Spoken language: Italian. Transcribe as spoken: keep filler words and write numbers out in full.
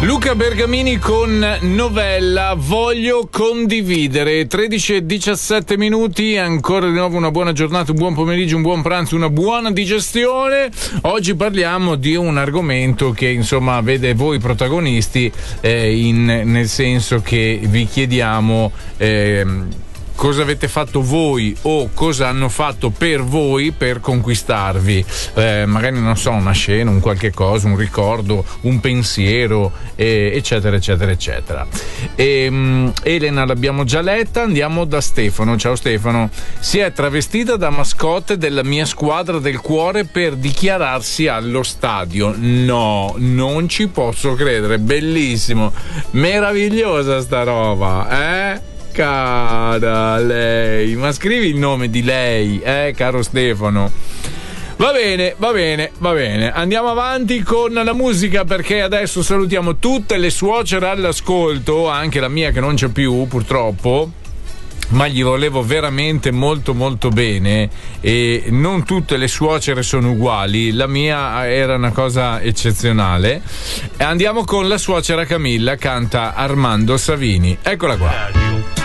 Luca Bergamini con Novella, voglio condividere. Tredici e diciassette minuti, ancora di nuovo una buona giornata, un buon pomeriggio, un buon pranzo, una buona digestione. Oggi parliamo di un argomento che insomma vede voi protagonisti, eh, in, nel senso che vi chiediamo eh, cosa avete fatto voi o cosa hanno fatto per voi per conquistarvi, eh, magari non so, una scena, un qualche cosa, un ricordo, un pensiero, eh, eccetera eccetera eccetera. E, um, Elena l'abbiamo già letta, andiamo da Stefano. Ciao Stefano. Si è travestita da mascotte della mia squadra del cuore per dichiararsi allo stadio. No, non ci posso credere, bellissimo, meravigliosa sta roba, eh? Cara lei, ma scrivi il nome di lei, eh, caro Stefano. Va bene, va bene, va bene. Andiamo avanti con la musica, perché adesso salutiamo tutte le suocere all'ascolto, anche la mia che non c'è più purtroppo, ma gli volevo veramente molto molto bene, e non tutte le suocere sono uguali, la mia era una cosa eccezionale. E andiamo con la suocera Camilla, canta Armando Savini, eccola qua.